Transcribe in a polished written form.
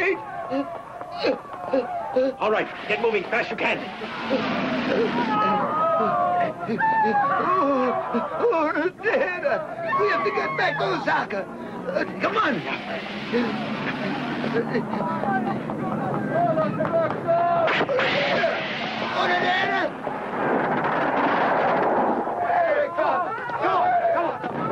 gate. All right, get moving fast you can. Dad, we have to get back to Osaka. Come on.